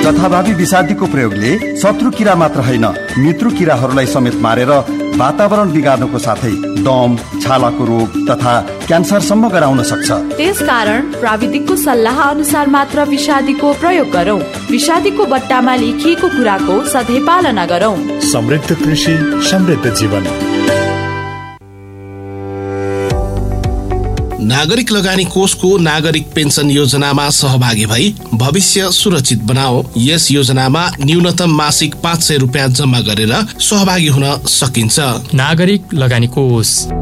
जथाभावी विषादीको प्रयोगले शत्रु किरा मात्र होइन मित्र किराहरूलाई समेत मारेर वातावरण बिगार्नुको साथै दम, छालाको रोग तथा क्यान्सरसम्म गराउन सक्छ। त्यसकारण प्राविधिकको सल्लाह अनुसार मात्र विषादीको प्रयोग गरौं। विषादीको बट्टामा लेखिएको कुराको सधैँ पालना गरौं। समृद्ध कृषि, समृद्ध जीवन। नागरिक लगानी कोषको नागरिक पेन्सन योजनामा सहभागी भई भविष्य सुरक्षित बनाओ। यस योजनामा न्यूनतम मासिक 500 रुपियाँ जम्मा गरेर सहभागी हुन सकिन्छ। नागरिक लगानी कोष।